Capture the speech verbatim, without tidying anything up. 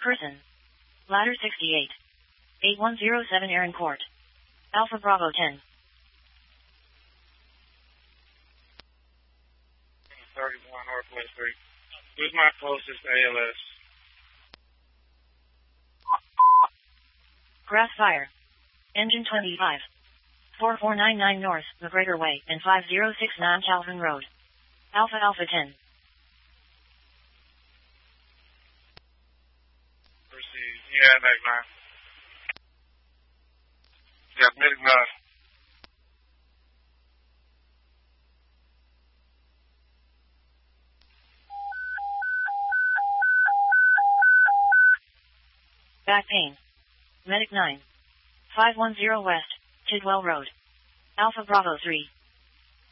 Person. Ladder sixty-eight. eight one zero seven Aaron Court. Alpha Bravo ten. thirty-one Northwest Street. Who's my closest A L S? Grass Fire. Engine twenty-five. four four nine nine North, McGregor Way, and five zero six nine Calvin Road. Alpha Alpha ten. Proceed. Yeah, Meg nine. Yeah, Meg nine. Back pain. Medic nine. five one zero West, Tidwell Road. Alpha Bravo three.